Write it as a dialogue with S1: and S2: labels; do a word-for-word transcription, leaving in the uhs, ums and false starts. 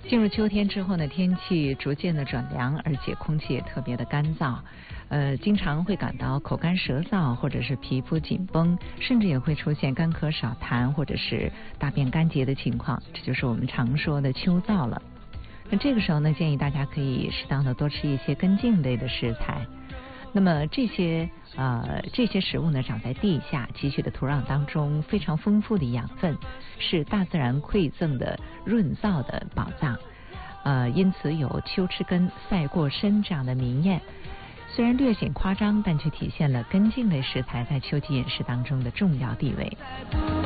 S1: 进入秋天之后呢，天气逐渐的转凉，而且空气也特别的干燥，呃，经常会感到口干舌燥，或者是皮肤紧绷，甚至也会出现干咳少痰或者是大便干结的情况，这就是我们常说的秋燥了。那这个时候呢，建议大家可以适当的多吃一些根茎类的食材。那么这些呃这些食物呢，长在地下汲取的土壤当中，非常丰富的养分，是大自然馈赠的润燥的宝藏。呃，因此有秋吃根赛过参这样的民谚，虽然略显夸张，但却体现了根茎类食材在秋季饮食当中的重要地位。